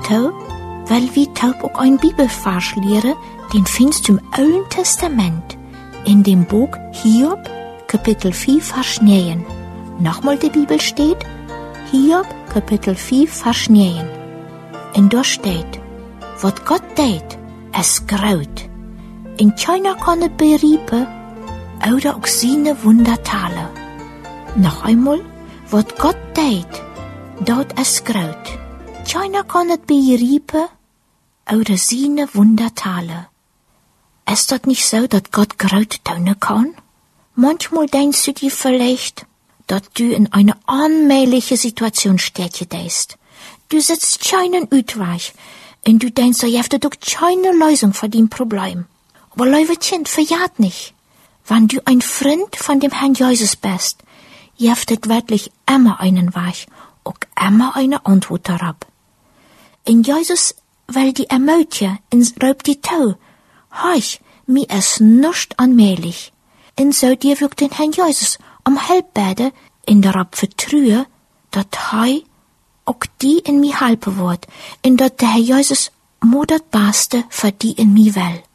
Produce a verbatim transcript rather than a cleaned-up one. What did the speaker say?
dazu, weil wir taub auch ein Bibelvers lehren, den findest du im Alten Testament, in dem Buch Hiob, Kapitel vier, Vers neun. Nochmal die Bibel steht, Hiob, Kapitel vier, Vers neun. Und da steht, was Gott tät, es graut. In keiner kann es beriepen, oder auch seine Wundertale. Noch einmal, was Gott tät, dort es graut. Keiner kann es beriepen, oder seine Wundertale. Ist das nicht so, dass Gott graut tun kann? Manchmal denkst du dir vielleicht, dass du in eine allmähliche Situation stehst. Du sitzt keinen Ausweg und du denkst, du hast doch keine Lösung für dein Problem. Aber liebe Kind, verjagt nicht. Wenn du ein Freund von dem Herrn Jesus bist, hast du wirklich immer einen Weg, auch immer eine Antwort darauf. Und Jesus will die ermutigen und raubt die Tau. Heuch, mir ist nicht allmählich. Und so dir wirkt den Herrn Jesus um Hilfe beten, in darauf vertrauen, dass er auch die in mir helfen wird, und dass der Herr Jesus mir das Beste für die in mir will.